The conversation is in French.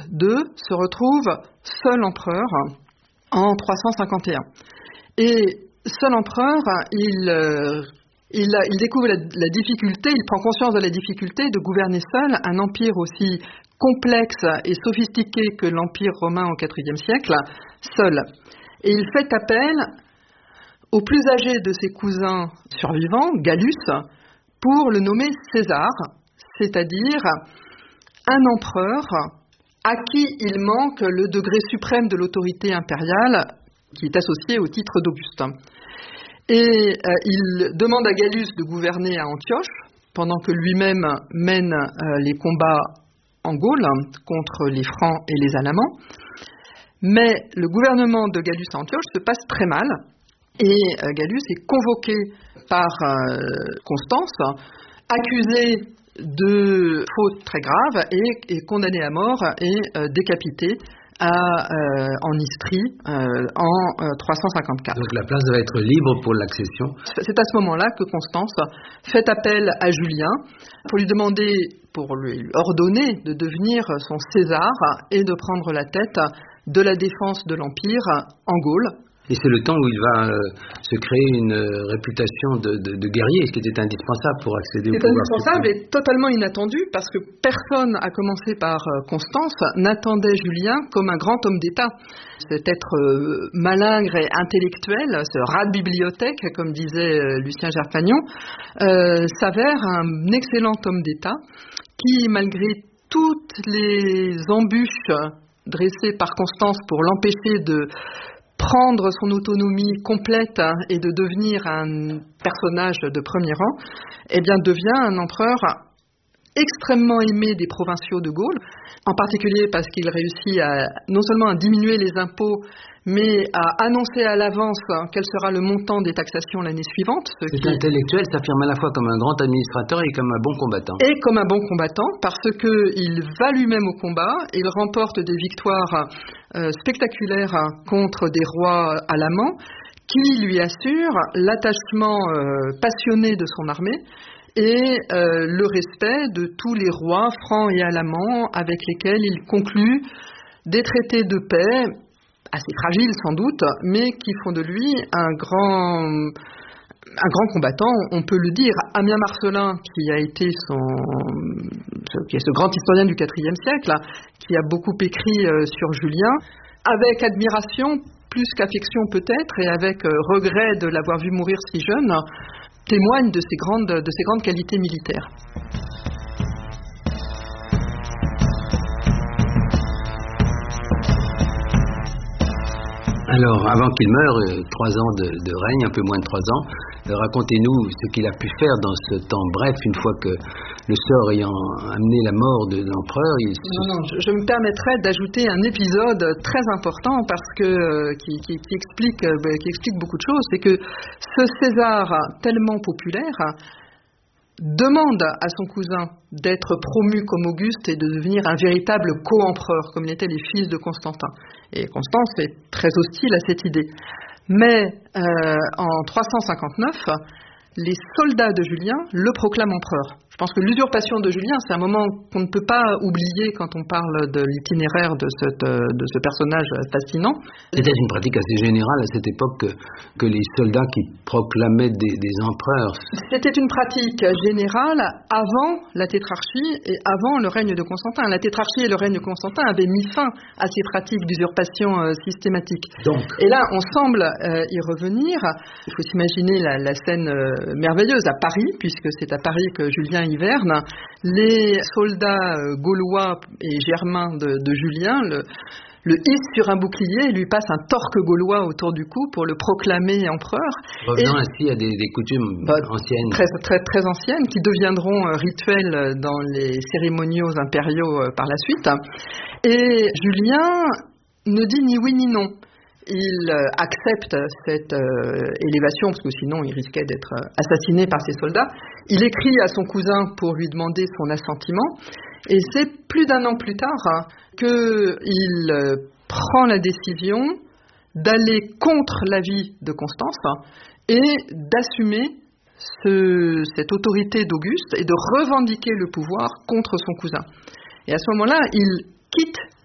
II se retrouve seul empereur en 351. Et seul empereur, il découvre la difficulté, il prend conscience de la difficulté de gouverner seul un empire aussi complexe et sophistiqué que l'empire romain au IVe siècle, seul. Et il fait appel au plus âgé de ses cousins survivants, Gallus, pour le nommer César, c'est-à-dire un empereur à qui il manque le degré suprême de l'autorité impériale qui est associé au titre d'Auguste. Et il demande à Gallus de gouverner à Antioche, pendant que lui-même mène les combats en Gaule contre les Francs et les Alamans. Mais le gouvernement de Gallus à Antioche se passe très mal, et Gallus est convoqué par Constance, accusé de fautes très graves, et est condamné à mort et décapité en Istrie en 354. Donc la place va être libre pour l'accession. C'est à ce moment-là que Constance fait appel à Julien pour lui demander, pour lui ordonner de devenir son César et de prendre la tête de la défense de l'Empire en Gaule. Et c'est le temps où il va se créer une réputation de guerrier, ce qui était indispensable pour accéder au pouvoir. C'est indispensable et totalement inattendu, parce que personne, à commencer par Constance, n'attendait Julien comme un grand homme d'État. Cet être malingre et intellectuel, ce rat de bibliothèque, comme disait Lucien Gerfagnon, s'avère un excellent homme d'État qui, malgré toutes les embûches dressées par Constance pour l'empêcher de prendre son autonomie complète et de devenir un personnage de premier rang, eh bien devient un empereur extrêmement aimé des provinciaux de Gaule, en particulier parce qu'il réussit non seulement à diminuer les impôts, mais à annoncer à l'avance quel sera le montant des taxations l'année suivante. Cet intellectuel s'affirme à la fois comme un grand administrateur et comme un bon combattant. Et comme un bon combattant, parce qu'il va lui-même au combat, il remporte des victoires spectaculaires contre des rois alamans, qui lui assurent l'attachement passionné de son armée et le respect de tous les rois francs et alamans avec lesquels il conclut des traités de paix assez fragiles sans doute, mais qui font de lui un grand combattant, on peut le dire. Ammien Marcellin, qui est ce grand historien du IVe siècle, qui a beaucoup écrit sur Julien, avec admiration, plus qu'affection peut-être, et avec regret de l'avoir vu mourir si jeune, témoigne de ses grandes qualités militaires. Alors, avant qu'il meure, 3 ans de règne, un peu moins de 3 ans, racontez-nous ce qu'il a pu faire dans ce temps bref, une fois que le sort ayant amené la mort de l'empereur. Non, je me permettrai d'ajouter un épisode très important parce que qui explique beaucoup de choses. C'est que ce César tellement populaire demande à son cousin d'être promu comme Auguste et de devenir un véritable co-empereur, comme l'étaient les fils de Constantin. Et Constance est très hostile à cette idée. Mais en 359, les soldats de Julien le proclament empereur. Je pense que l'usurpation de Julien, c'est un moment qu'on ne peut pas oublier quand on parle de l'itinéraire de ce personnage fascinant. C'était une pratique assez générale à cette époque que les soldats qui proclamaient des empereurs. C'était une pratique générale avant la tétrarchie et avant le règne de Constantin. La tétrarchie et le règne de Constantin avaient mis fin à ces pratiques d'usurpation systématique. Et là, on semble y revenir. Il faut s'imaginer la scène merveilleuse à Paris, puisque c'est à Paris que Julien hiverne. Les soldats gaulois et germains de Julien le hissent sur un bouclier et lui passent un torque gaulois autour du cou pour le proclamer empereur. Revenant ainsi à des coutumes anciennes. Très anciennes, qui deviendront rituels dans les cérémoniaux impériaux par la suite. Et Julien ne dit ni oui ni non. Il accepte cette élévation, parce que sinon il risquait d'être assassiné par ses soldats. Il écrit à son cousin pour lui demander son assentiment. Et c'est plus d'1 an plus tard qu'il prend la décision d'aller contre l'avis de Constance et d'assumer cette autorité d'Auguste et de revendiquer le pouvoir contre son cousin. Et à ce moment-là, il quitte